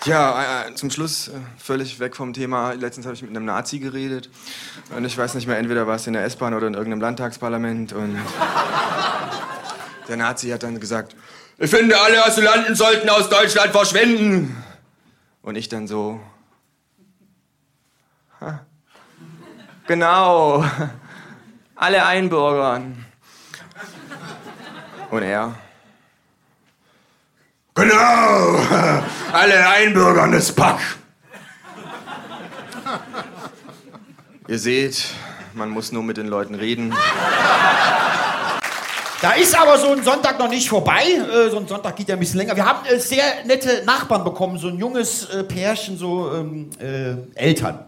Ja, zum Schluss, völlig weg vom Thema. Letztens habe ich mit einem Nazi geredet. Und ich weiß nicht mehr, entweder war es in der S-Bahn oder in irgendeinem Landtagsparlament. Und der Nazi hat dann gesagt, ich finde, alle Asylanten sollten aus Deutschland verschwinden. Und ich dann so, genau, alle einbürgern. Und er, genau, alle einbürgern das Pack. Ihr seht, man muss nur mit den Leuten reden. Da ist aber so ein Sonntag noch nicht vorbei. So ein Sonntag geht ja ein bisschen länger. Wir haben sehr nette Nachbarn bekommen, so ein junges Pärchen, so Eltern.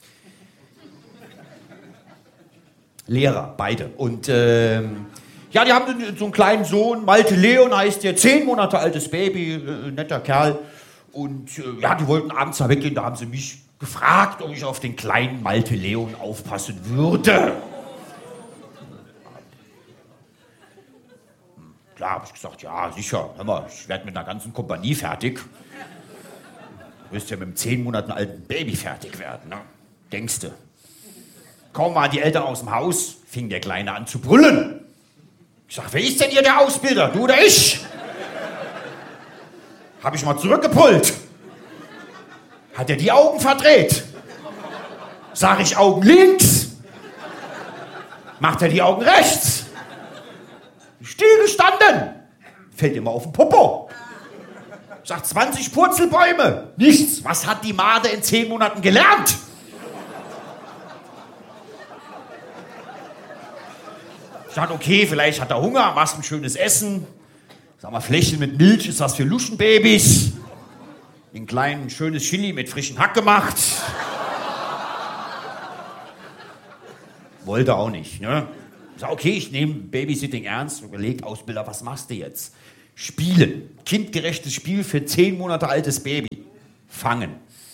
Lehrer, beide. Und ja, die haben so einen kleinen Sohn, Malte Leon heißt der, 10 Monate altes Baby, netter Kerl. Und ja, die wollten abends da weggehen, da haben sie mich gefragt, ob ich auf den kleinen Malte Leon aufpassen würde. Klar, habe ich gesagt, ja, sicher, hör mal, ich werde mit einer ganzen Kompanie fertig. Du wirst ja mit einem 10 Monate alten Baby fertig werden, ne? Denkste. Kaum waren die Eltern aus dem Haus, fing der Kleine an zu brüllen. Ich sag, wer ist denn hier der Ausbilder, du oder ich? Hab ich mal zurückgepullt. Hat er die Augen verdreht? Sag ich Augen links? Macht er die Augen rechts? Stillgestanden. Fällt immer auf den Popo. Sagt 20 Purzelbäume. Nichts. Was hat die Made in 10 Monaten gelernt? Ich dachte, okay, vielleicht hat er Hunger, machst ein schönes Essen. Sag mal, Fläschchen mit Milch ist was für Luschenbabys. Den kleinen schönes Chili mit frischem Hack gemacht. Wollte auch nicht, ne? Ich sag, okay, ich nehme Babysitting ernst. Überlegt, Ausbilder, was machst du jetzt? Spielen. Kindgerechtes Spiel für 10 Monate altes Baby. Fangen.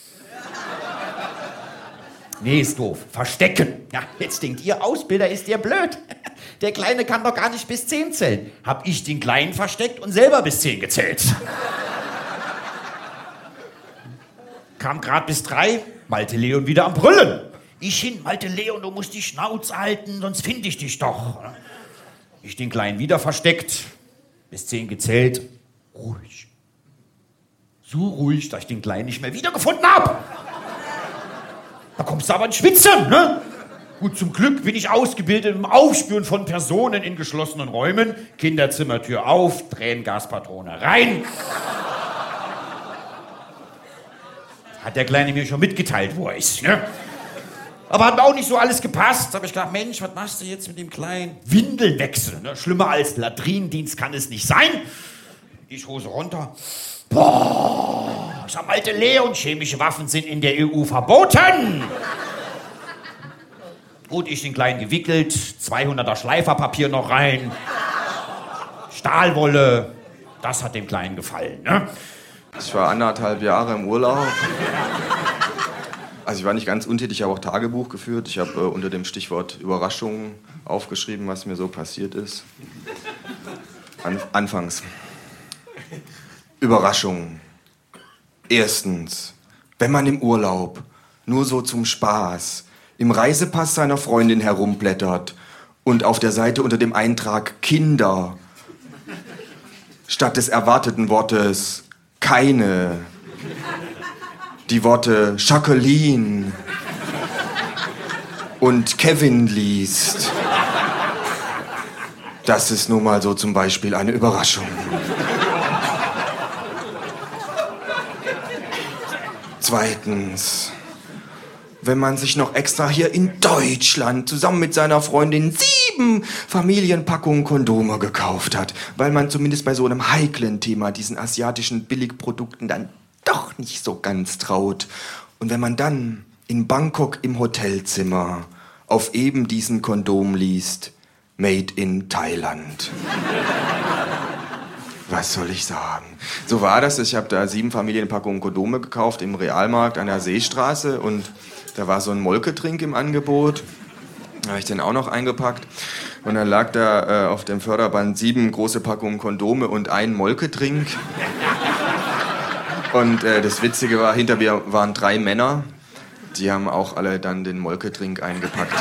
Nee, ist doof. Verstecken. Ja, jetzt denkt ihr, Ausbilder, ist der blöd. Der Kleine kann doch gar nicht bis 10 zählen. Hab ich den Kleinen versteckt und selber bis 10 gezählt. Kam grad bis 3, Malte Leon wieder am Brüllen. Ich hin, Malte Leon, du musst die Schnauze halten, sonst finde ich dich doch. Ich den Kleinen wieder versteckt, bis 10 gezählt. Ruhig. So ruhig, dass ich den Kleinen nicht mehr wiedergefunden habe. Da kommst du aber ins Schwitzen, ne? Gut, zum Glück bin ich ausgebildet im Aufspüren von Personen in geschlossenen Räumen. Kinderzimmertür auf, Tränengaspatrone rein. Hat der Kleine mir schon mitgeteilt, wo er ist, ne? Aber hat mir auch nicht so alles gepasst. Da habe ich gedacht, Mensch, was machst du jetzt mit dem Kleinen? Windeln wechseln, ne? Schlimmer als Latrinendienst kann es nicht sein. Ich Hose runter. Boah, ich sag, Malte Leon, chemische Waffen sind in der EU verboten. Gut, ich den Kleinen gewickelt, 200er Schleiferpapier noch rein, Stahlwolle, das hat dem Kleinen gefallen, ne? Ich war 1,5 Jahre im Urlaub. Also ich war nicht ganz untätig, ich habe auch Tagebuch geführt. Ich habe unter dem Stichwort Überraschungen aufgeschrieben, was mir so passiert ist. Anfangs. Überraschungen. Erstens, wenn man im Urlaub nur so zum Spaß im Reisepass seiner Freundin herumblättert und auf der Seite unter dem Eintrag Kinder statt des erwarteten Wortes keine die Worte Jacqueline und Kevin liest. Das ist nun mal so zum Beispiel eine Überraschung. Zweitens, wenn man sich noch extra hier in Deutschland zusammen mit seiner Freundin 7 Familienpackungen Kondome gekauft hat, weil man zumindest bei so einem heiklen Thema diesen asiatischen Billigprodukten dann doch nicht so ganz traut. Und wenn man dann in Bangkok im Hotelzimmer auf eben diesen Kondom liest, Made in Thailand. Was soll ich sagen? So war das. Ich habe da 7 Familienpackungen Kondome gekauft im Realmarkt an der Seestraße und da war so ein Molketrink im Angebot. Da habe ich den auch noch eingepackt. Und dann lag da auf dem Förderband 7 große Packungen Kondome und ein Molketrink. Und das Witzige war, hinter mir waren 3 Männer. Die haben auch alle dann den Molketrink eingepackt.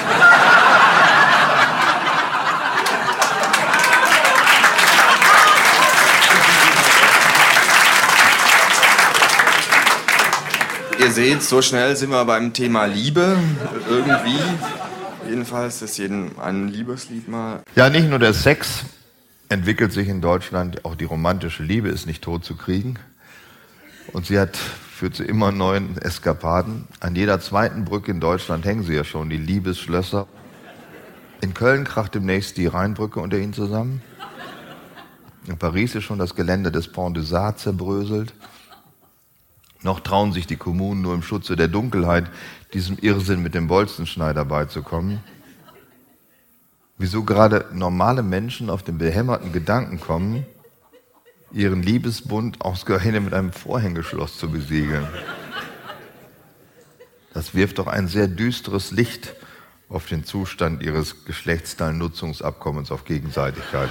Ihr seht, so schnell sind wir beim Thema Liebe. Irgendwie. Jedenfalls ist jedem ein Liebeslied mal. Ja, nicht nur der Sex entwickelt sich in Deutschland, auch die romantische Liebe ist nicht tot zu kriegen. Und sie führt zu immer neuen Eskapaden. An jeder zweiten Brücke in Deutschland hängen sie ja schon, die Liebesschlösser. In Köln kracht demnächst die Rheinbrücke unter ihnen zusammen. In Paris ist schon das Geländer des Pont des Arts zerbröselt. Noch trauen sich die Kommunen nur im Schutze der Dunkelheit, diesem Irrsinn mit dem Bolzenschneider beizukommen. Wieso gerade normale Menschen auf den behämmerten Gedanken kommen, ihren Liebesbund ausgerechnet mit einem Vorhängeschloss zu besiegeln. Das wirft doch ein sehr düsteres Licht auf den Zustand ihres Geschlechtsteilnutzungsabkommens auf Gegenseitigkeit.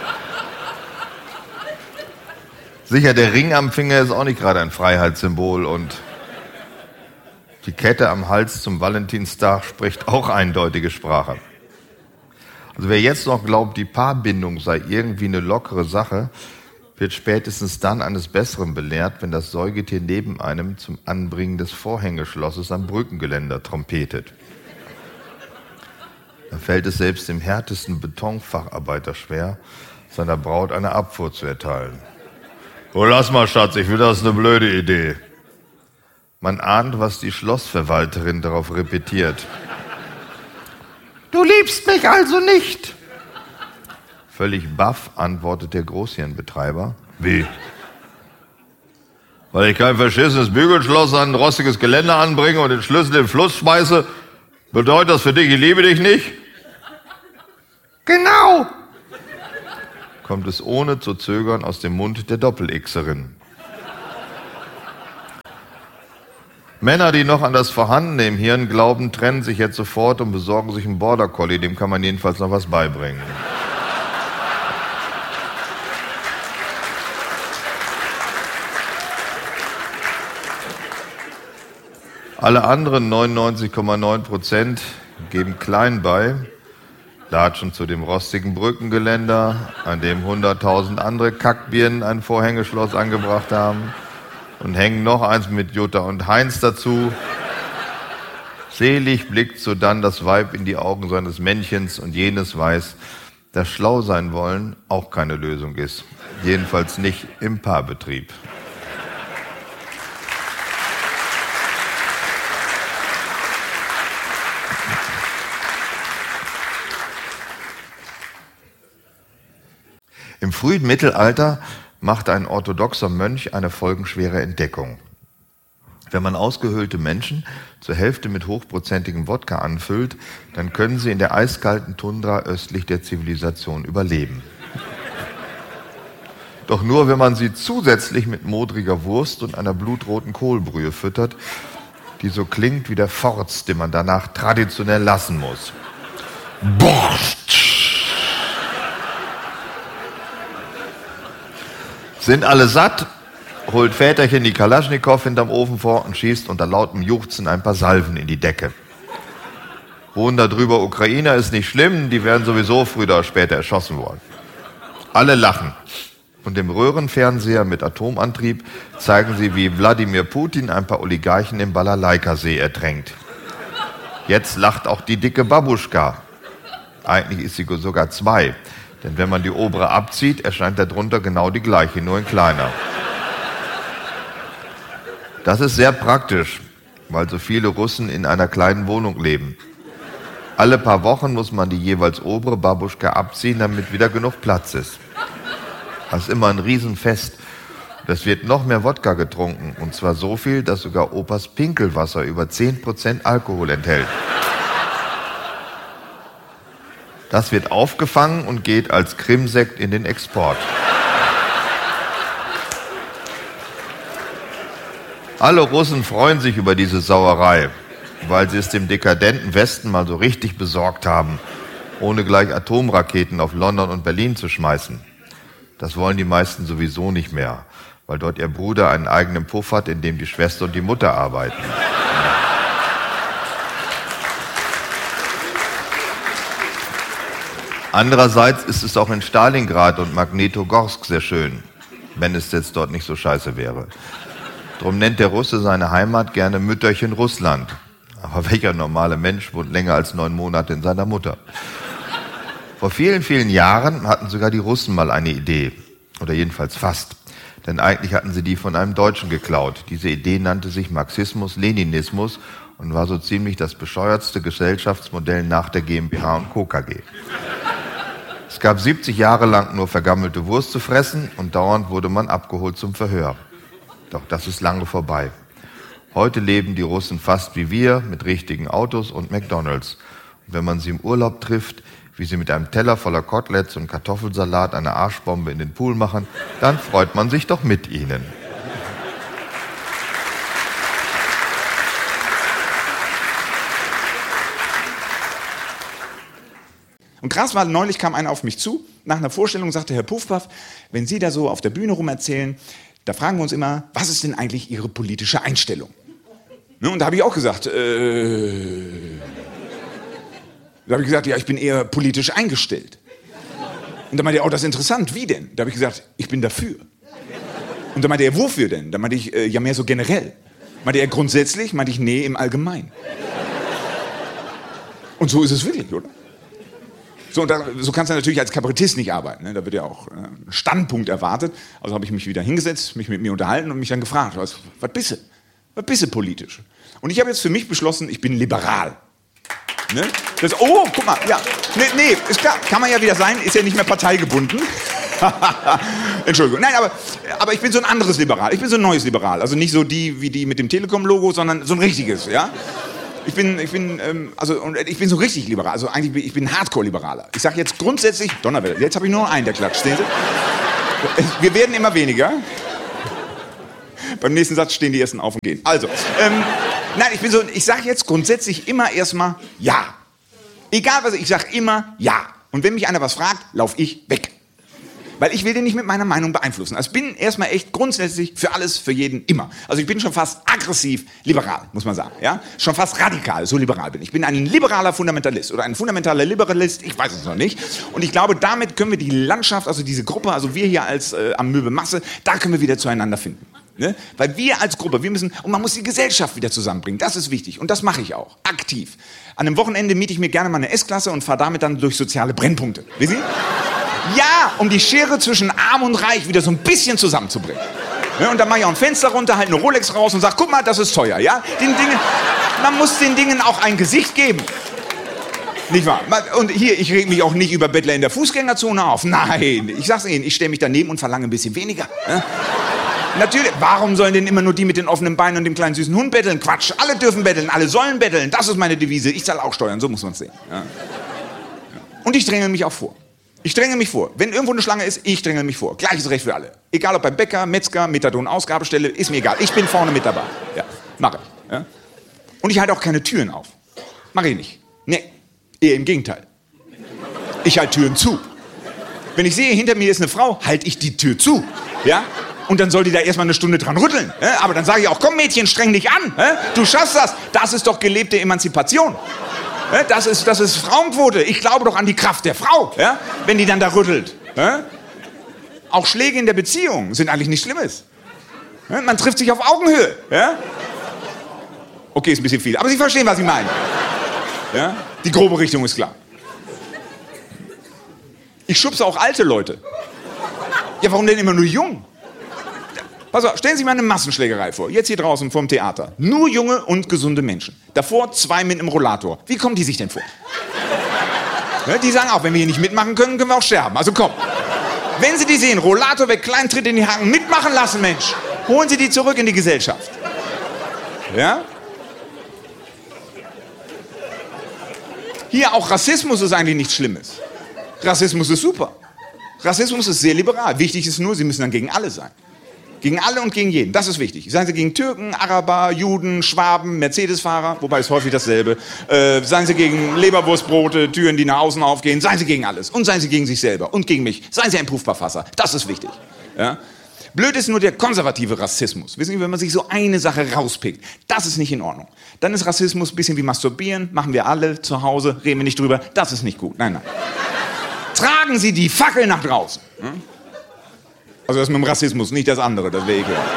Sicher, der Ring am Finger ist auch nicht gerade ein Freiheitssymbol und die Kette am Hals zum Valentinstag spricht auch eindeutige Sprache. Also wer jetzt noch glaubt, die Paarbindung sei irgendwie eine lockere Sache, wird spätestens dann eines Besseren belehrt, wenn das Säugetier neben einem zum Anbringen des Vorhängeschlosses am Brückengeländer trompetet. Da fällt es selbst dem härtesten Betonfacharbeiter schwer, seiner Braut eine Abfuhr zu erteilen. Oh, lass mal, Schatz, ich finde das eine blöde Idee. Man ahnt, was die Schlossverwalterin darauf repetiert. Du liebst mich also nicht? Völlig baff antwortet der Großhirnbetreiber. Wie? Weil ich kein verschissenes Bügelschloss an ein rostiges Geländer anbringe und den Schlüssel in den Fluss schmeiße, bedeutet das für dich, ich liebe dich nicht? Genau! Kommt es ohne zu zögern aus dem Mund der Doppel-Xerin. Männer, die noch an das Vorhandene im Hirn glauben, trennen sich jetzt sofort und besorgen sich einen Border Collie, dem kann man jedenfalls noch was beibringen. Alle anderen 99,9% geben klein bei, latschen zu dem rostigen Brückengeländer, an dem 100.000 andere Kackbirnen ein Vorhängeschloss angebracht haben und hängen noch eins mit Jutta und Heinz dazu. Selig blickt sodann das Weib in die Augen seines Männchens und jenes weiß, dass schlau sein wollen auch keine Lösung ist. Jedenfalls nicht im Paarbetrieb. Im frühen Mittelalter machte ein orthodoxer Mönch eine folgenschwere Entdeckung. Wenn man ausgehöhlte Menschen zur Hälfte mit hochprozentigem Wodka anfüllt, dann können sie in der eiskalten Tundra östlich der Zivilisation überleben. Doch nur, wenn man sie zusätzlich mit modriger Wurst und einer blutroten Kohlbrühe füttert, die so klingt wie der Forz, den man danach traditionell lassen muss. Borscht! Sind alle satt, holt Väterchen die Kalaschnikow hinterm Ofen vor und schießt unter lautem Juchzen ein paar Salven in die Decke. Ruhen da drüber Ukrainer ist nicht schlimm, die werden sowieso früher oder später erschossen worden. Alle lachen. Und im Röhrenfernseher mit Atomantrieb zeigen sie, wie Wladimir Putin ein paar Oligarchen im Balalaika-See ertränkt. Jetzt lacht auch die dicke Babuschka. Eigentlich ist sie sogar 2. Denn wenn man die obere abzieht, erscheint darunter genau die gleiche, nur in kleiner. Das ist sehr praktisch, weil so viele Russen in einer kleinen Wohnung leben. Alle paar Wochen muss man die jeweils obere Babuschka abziehen, damit wieder genug Platz ist. Das ist immer ein Riesenfest. Es wird noch mehr Wodka getrunken, und zwar so viel, dass sogar Opas Pinkelwasser über 10% Alkohol enthält. Das wird aufgefangen und geht als Krimsekt in den Export. Alle Russen freuen sich über diese Sauerei, weil sie es dem dekadenten Westen mal so richtig besorgt haben, ohne gleich Atomraketen auf London und Berlin zu schmeißen. Das wollen die meisten sowieso nicht mehr, weil dort ihr Bruder einen eigenen Puff hat, in dem die Schwester und die Mutter arbeiten. Andererseits ist es auch in Stalingrad und Magnitogorsk sehr schön, wenn es jetzt dort nicht so scheiße wäre. Drum nennt der Russe seine Heimat gerne Mütterchen Russland. Aber welcher normale Mensch wohnt länger als 9 Monate in seiner Mutter? Vor vielen, vielen Jahren hatten sogar die Russen mal eine Idee. Oder jedenfalls fast. Denn eigentlich hatten sie die von einem Deutschen geklaut. Diese Idee nannte sich Marxismus-Leninismus und war so ziemlich das bescheuertste Gesellschaftsmodell nach der GmbH und Co. KG. Es gab 70 Jahre lang nur vergammelte Wurst zu fressen und dauernd wurde man abgeholt zum Verhör. Doch das ist lange vorbei. Heute leben die Russen fast wie wir, mit richtigen Autos und McDonalds. Und wenn man sie im Urlaub trifft, wie sie mit einem Teller voller Koteletts und Kartoffelsalat eine Arschbombe in den Pool machen, dann freut man sich doch mit ihnen. Und krass war, neulich kam einer auf mich zu, nach einer Vorstellung sagte, Herr Puffpaff, wenn Sie da so auf der Bühne rumerzählen, da fragen wir uns immer, was ist denn eigentlich Ihre politische Einstellung? Ne, und da habe ich auch gesagt, da habe ich gesagt, ja, ich bin eher politisch eingestellt. Und da meinte er, oh, das ist interessant, wie denn? Da habe ich gesagt, ich bin dafür. Und da meinte er, wofür denn? Da meinte ich, ja, mehr so generell. Meinte er, grundsätzlich? Meinte ich, nee, im Allgemeinen. Und so ist es wirklich, oder? So, so kannst du natürlich als Kabarettist nicht arbeiten. Ne? Da wird ja auch ein Standpunkt erwartet. Also habe ich mich wieder hingesetzt, mich mit mir unterhalten und mich dann gefragt, was bist du? Was bist du politisch? Und ich habe jetzt für mich beschlossen, ich bin liberal. Ne? Oh, guck mal, ja. Nee, ist klar, kann man ja wieder sein, ist ja nicht mehr parteigebunden. Entschuldigung. Nein, aber ich bin so ein anderes Liberal. Ich bin so ein neues Liberal. Also nicht so wie die mit dem Telekom-Logo, sondern so ein richtiges, ja? Ich bin so richtig liberal. Also eigentlich ich bin ein Hardcore-Liberaler. Ich sage jetzt grundsätzlich, Donnerwetter, jetzt habe ich nur noch einen, der klatscht, sehen Sie? Wir werden immer weniger. Beim nächsten Satz stehen die ersten auf und gehen. Also, nein, ich sage jetzt grundsätzlich immer erstmal ja. Egal was ich sage immer ja. Und wenn mich einer was fragt, laufe ich weg. Weil ich will den nicht mit meiner Meinung beeinflussen. Also ich bin erstmal echt grundsätzlich für alles, für jeden, immer. Also ich bin schon fast aggressiv liberal, muss man sagen. Ja? Schon fast radikal, so liberal bin ich. Ich bin ein liberaler Fundamentalist oder ein fundamentaler Liberalist, ich weiß es noch nicht. Und ich glaube, damit können wir die Landschaft, also diese Gruppe, also wir hier als Amöbe Masse, da können wir wieder zueinander finden. Ne? Weil wir als Gruppe, und man muss die Gesellschaft wieder zusammenbringen, das ist wichtig. Und das mache ich auch, aktiv. An einem Wochenende miete ich mir gerne mal eine S-Klasse und fahre damit dann durch soziale Brennpunkte. Wissen Sie? Ja, um die Schere zwischen Arm und Reich wieder so ein bisschen zusammenzubringen. Ja, und dann mache ich auch ein Fenster runter, halt eine Rolex raus und sage, guck mal, das ist teuer. Ja? Man muss den Dingen auch ein Gesicht geben. Nicht wahr? Und hier, ich reg mich auch nicht über Bettler in der Fußgängerzone auf. Nein, ich sag's Ihnen, ich stelle mich daneben und verlange ein bisschen weniger. Ja? Natürlich, warum sollen denn immer nur die mit den offenen Beinen und dem kleinen süßen Hund betteln? Quatsch, alle dürfen betteln, alle sollen betteln. Das ist meine Devise. Ich zahle auch Steuern, so muss man es sehen. Ja? Und ich dränge mich auch vor. Ich dränge mich vor. Wenn irgendwo eine Schlange ist, ich dränge mich vor. Gleiches Recht für alle. Egal ob beim Bäcker, Metzger, Methadon-Ausgabestelle, ist mir egal. Ich bin vorne mit dabei. Ja, mache ich. Ja? Und ich halte auch keine Türen auf. Mache ich nicht. Nee, eher im Gegenteil. Ich halte Türen zu. Wenn ich sehe, hinter mir ist eine Frau, halte ich die Tür zu. Ja? Und dann soll die da erstmal eine Stunde dran rütteln. Ja? Aber dann sage ich auch, komm Mädchen, streng dich an. Ja? Du schaffst das. Das ist doch gelebte Emanzipation. Das ist Frauenquote. Ich glaube doch an die Kraft der Frau, ja? Wenn die dann da rüttelt. Ja? Auch Schläge in der Beziehung sind eigentlich nichts Schlimmes. Ja? Man trifft sich auf Augenhöhe. Ja? Okay, ist ein bisschen viel, aber Sie verstehen, was ich meine. Ja? Die grobe Richtung ist klar. Ich schubse auch alte Leute. Ja, warum denn immer nur jung? Pass auf, stellen Sie sich mal eine Massenschlägerei vor. Jetzt hier draußen vorm Theater. Nur junge und gesunde Menschen. Davor 2 mit einem Rollator. Wie kommen die sich denn vor? Ja, die sagen auch, wenn wir hier nicht mitmachen können, können wir auch sterben. Also komm. Wenn Sie die sehen, Rollator weg, kleinen Tritt in die Hacken, mitmachen lassen, Mensch. Holen Sie die zurück in die Gesellschaft. Ja? Hier, auch Rassismus ist eigentlich nichts Schlimmes. Rassismus ist super. Rassismus ist sehr liberal. Wichtig ist nur, Sie müssen dann gegen alle sein. Gegen alle und gegen jeden, das ist wichtig. Seien Sie gegen Türken, Araber, Juden, Schwaben, Mercedes-Fahrer, wobei es häufig dasselbe. Seien Sie gegen Leberwurstbrote, Türen, die nach außen aufgehen. Seien Sie gegen alles. Und seien Sie gegen sich selber und gegen mich. Seien Sie ein Puffverfasser, das ist wichtig. Ja? Blöd ist nur der konservative Rassismus. Wissen Sie, wenn man sich so eine Sache rauspickt, das ist nicht in Ordnung. Dann ist Rassismus ein bisschen wie Masturbieren, machen wir alle zu Hause, reden wir nicht drüber, das ist nicht gut. Nein, nein. Tragen Sie die Fackel nach draußen. Also das mit dem Rassismus, nicht das andere, das wäre ekelhaft.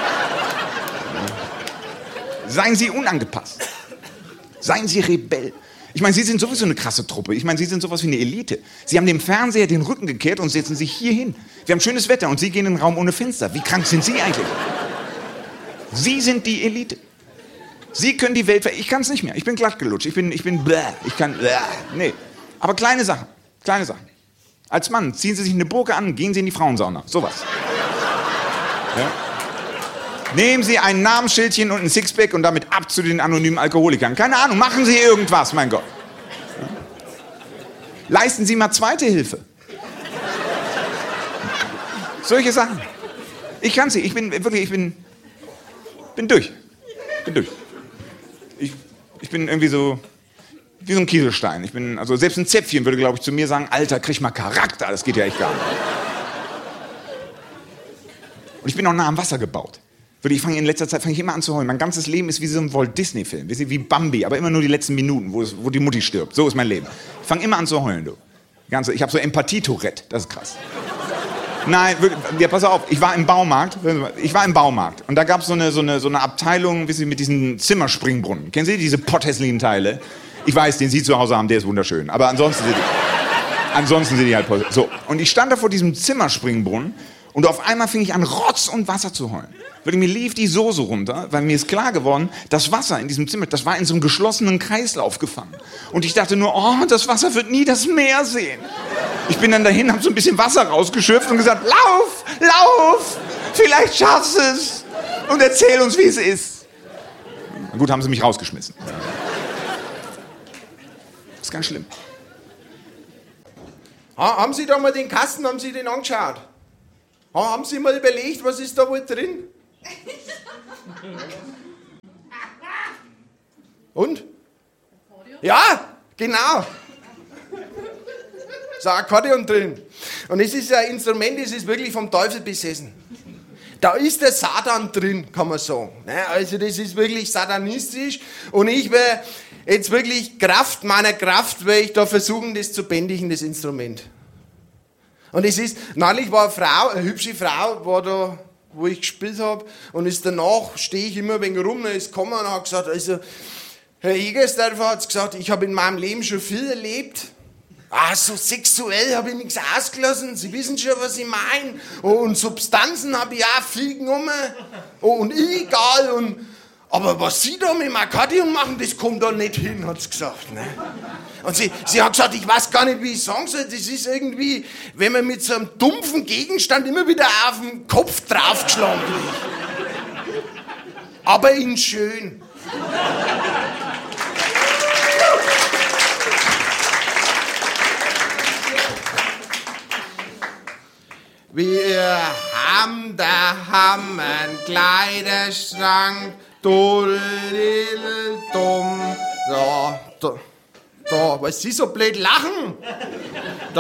Seien Sie unangepasst. Seien Sie Rebell. Ich meine, Sie sind sowieso eine krasse Truppe. Ich meine, Sie sind sowas wie eine Elite. Sie haben dem Fernseher den Rücken gekehrt und setzen sich hier hin. Wir haben schönes Wetter und Sie gehen in einen Raum ohne Fenster. Wie krank sind Sie eigentlich? Sie sind die Elite. Sie können die Welt... Ich kann es nicht mehr. Ich bin glattgelutscht. Ich bin bläh. Ich kann... Bläh. Nee. Aber kleine Sachen. Kleine Sachen. Als Mann ziehen Sie sich eine Burka an, gehen Sie in die Frauensauna. Sowas. Ja? Nehmen Sie ein Namensschildchen und ein Sixpack und damit ab zu den anonymen Alkoholikern. Keine Ahnung, machen Sie irgendwas, mein Gott. Ja? Leisten Sie mal zweite Hilfe. Solche Sachen. Ich kann sie. Ich bin durch. Ich bin irgendwie so wie so ein Kieselstein. Also selbst ein Zäpfchen würde, glaube ich, zu mir sagen, Alter, krieg mal Charakter. Das geht ja echt gar nicht. Und ich bin auch nah am Wasser gebaut. In letzter Zeit fange ich immer an zu heulen. Mein ganzes Leben ist wie so ein Walt-Disney-Film. Wie Bambi, aber immer nur die letzten Minuten, wo die Mutti stirbt. So ist mein Leben. Ich fange immer an zu heulen, du. Ich habe so Empathie-Tourette. Das ist krass. Nein, ja, pass auf. Ich war im Baumarkt. Und da gab es so eine Abteilung, mit diesen Zimmerspringbrunnen. Kennen Sie diese potthässlichen Teile? Ich weiß, den Sie zu Hause haben, der ist wunderschön. Aber ansonsten sind die halt... So. Und ich stand da vor diesem Zimmerspringbrunnen und auf einmal fing ich an, Rotz und Wasser zu heulen. Mir lief die Soße runter, weil mir ist klar geworden, das Wasser in diesem Zimmer, das war in so einem geschlossenen Kreislauf gefangen. Und ich dachte nur, oh, das Wasser wird nie das Meer sehen. Ich bin dann dahin, habe so ein bisschen Wasser rausgeschöpft und gesagt, lauf, vielleicht schaffst du es. Und erzähl uns, wie es ist. Na gut, haben sie mich rausgeschmissen. Das ist ganz schlimm. Haben Sie da mal den Kasten, haben Sie den angeschaut? Haben Sie mal überlegt, was ist da wohl drin? Und? Ja, genau. So ein Akkordeon drin. Und es ist ein Instrument, das ist wirklich vom Teufel besessen. Da ist der Satan drin, kann man sagen. Also das ist wirklich satanistisch. Und ich werde jetzt wirklich Kraft meiner Kraft, werde ich da versuchen, das zu bändigen, das Instrument. Und es ist, neulich war eine Frau, eine hübsche Frau, war da, wo ich gespielt habe. Und danach stehe ich immer ein wenig rum, und ist gekommen und hat gesagt, also, Herr Egersdorfer hat gesagt, ich habe in meinem Leben schon viel erlebt. So sexuell habe ich nichts ausgelassen. Sie wissen schon, was ich meine. Und Substanzen habe ich auch viel genommen. Und illegal. Aber was Sie da mit dem Akkordeon machen, das kommt da nicht hin, hat sie gesagt. Ne? Und sie hat gesagt, ich weiß gar nicht, wie ich sagen soll. Das ist irgendwie, wenn man mit so einem dumpfen Gegenstand immer wieder auf den Kopf draufgeschlagen wird. Aber in schön. Wir haben daheim einen Kleiderschrank, dumm. Da, was Sie so blöd lachen?